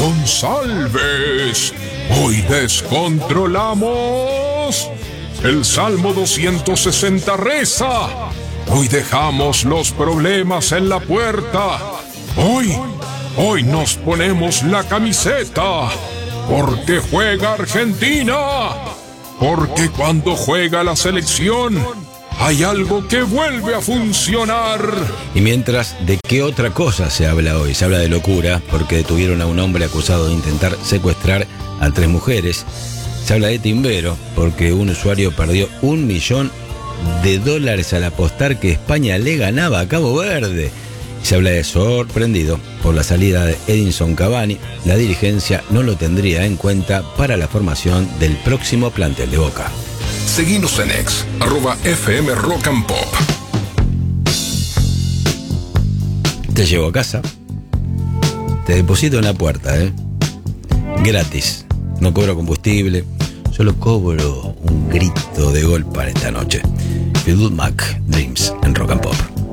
González. Hoy descontrolamos. El Salmo 260 reza: hoy dejamos los problemas en la puerta. Hoy nos ponemos la camiseta. Porque juega Argentina. Porque cuando juega la selección, hay algo que vuelve a funcionar. Y mientras, ¿de qué otra cosa se habla hoy? Se habla de locura, porque detuvieron a un hombre acusado de intentar secuestrar a 3 mujeres. Se habla de timbero, porque un usuario perdió $1 millón al apostar que España le ganaba a Cabo Verde. Y se habla de sorprendido por la salida de Edinson Cavani. La dirigencia no lo tendría en cuenta para la formación del próximo plantel de Boca. Seguinos en X, @FM Rock and Pop. Te llevo a casa. Te deposito en la puerta, gratis. No cobro combustible. Solo cobro un grito de gol para esta noche. Fleetwood Mac, Dreams en Rock and Pop.